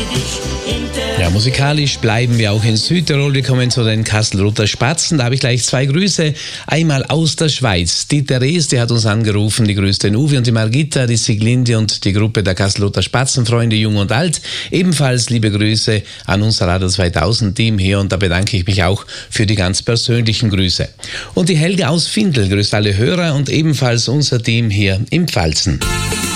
Ja, musikalisch bleiben wir auch in Südtirol. Wir kommen zu den Kastelruther Spatzen. Da habe ich gleich zwei Grüße. Einmal aus der Schweiz. Die Therese, die hat uns angerufen. Die grüßt den Uwe und die Margita, die Siglinde und die Gruppe der Kastelruther Spatzenfreunde, jung und alt. Ebenfalls liebe Grüße an unser Radio 2000 Team hier und da bedanke ich mich auch für die ganz persönlichen Grüße. Und die Helga aus Findel grüßt alle Hörer und ebenfalls unser Team hier im Pfalzen.